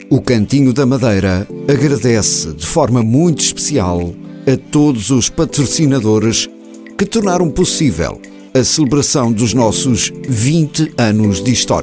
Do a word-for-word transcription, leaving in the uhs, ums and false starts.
O Cantinho da Madeira agradece de forma muito especial a todos os patrocinadores que tornaram possível a celebração dos nossos vinte anos de história.